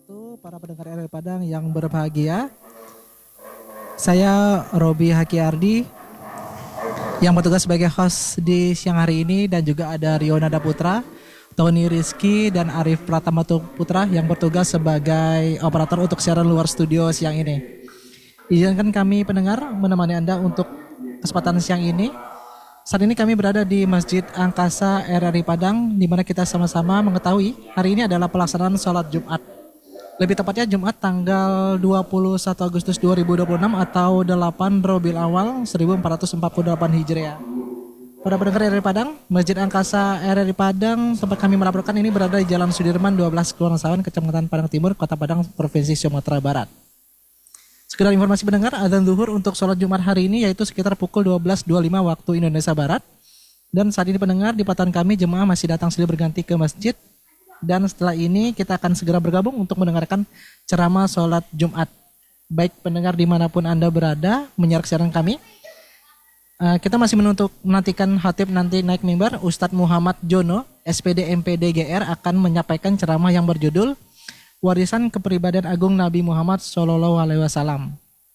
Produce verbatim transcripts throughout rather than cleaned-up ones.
wabarakatuh, para pendengar R R Padang yang berbahagia. Saya Robi Hakiardi yang bertugas sebagai host di siang hari ini, dan juga ada Rio Nada Putra, Tony Rizky, dan Arif Pratama Putra yang bertugas sebagai operator untuk siaran luar studio siang ini. Izinkan kami pendengar menemani Anda untuk kesempatan siang ini. Saat ini kami berada di Masjid Angkasa R R I Padang, di mana kita sama-sama mengetahui hari ini adalah pelaksanaan sholat Jumat. Lebih tepatnya Jumat tanggal dua puluh satu Agustus dua ribu dua puluh enam atau delapan Rabiul Awal seribu empat ratus empat puluh delapan Hijriah. Para pendengar R R I Padang, Masjid Angkasa R R I Padang tempat kami melaporkan ini berada di Jalan Sudirman dua belas Kelurahan Sawan, Kecamatan Padang Timur, Kota Padang, Provinsi Sumatera Barat. Sekedar informasi pendengar, azan zuhur untuk sholat Jumat hari ini yaitu sekitar pukul dua belas dua puluh lima waktu Indonesia Barat. Dan saat ini pendengar, di pantauan kami jemaah masih datang silih berganti ke masjid. Dan setelah ini kita akan segera bergabung untuk mendengarkan ceramah sholat Jumat. Baik pendengar dimanapun Anda berada menyimak siaran kami, uh, kita masih menuntuk, menantikan khatib nanti naik mimbar. Ustadz Muhammad Jono, S P D M P D G R, akan menyampaikan ceramah yang berjudul Warisan Kepribadian Agung Nabi Muhammad Shallallahu Alaihi Wasallam.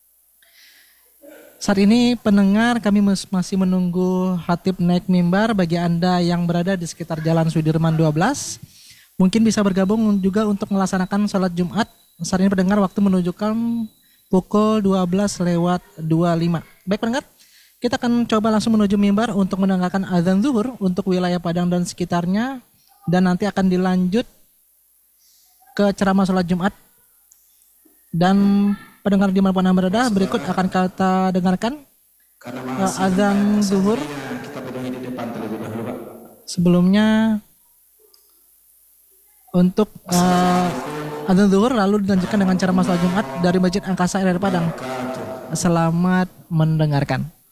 Saat ini pendengar kami masih menunggu khatib naik mimbar. Bagi Anda yang berada di sekitar Jalan Sudirman dua belas, mungkin bisa bergabung juga untuk melaksanakan sholat Jumat. Saat ini pendengar waktu menunjukkan pukul dua belas lewat dua puluh lima. Baik pendengar, kita akan coba langsung menuju mimbar untuk mendengarkan azan zuhur untuk wilayah Padang dan sekitarnya. Dan nanti akan dilanjut ke ceramah sholat Jumat. Dan pendengar dimanapun Anda berada, berikut akan kita dengarkan uh, azan zuhur. Sebelumnya untuk uh, azan zuhur lalu dilanjutkan dengan ceramah sholat Jumat dari Masjid Angkasa R R I Padang. Selamat mendengarkan.